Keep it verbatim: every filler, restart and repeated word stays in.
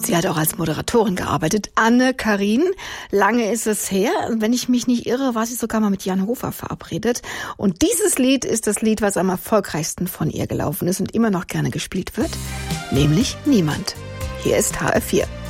Sie hat auch als Moderatorin gearbeitet. Anne-Karin, lange ist es her. Wenn ich mich nicht irre, war sie sogar mal mit Jan Hofer verabredet. Und dieses Lied ist das Lied, was am erfolgreichsten von ihr gelaufen ist und immer noch gerne gespielt wird, nämlich Niemand. Hier ist H R vier.